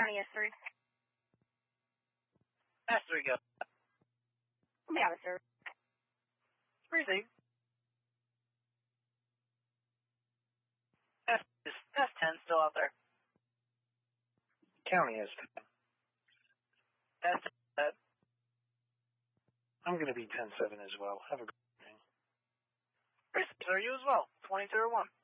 County S3. S3, go. Yeah, sir. Receive. S10 still out there. County S10. S10. I'm going to be 10-7 as well. Have a good evening. Receive, sir. You as well. 2201.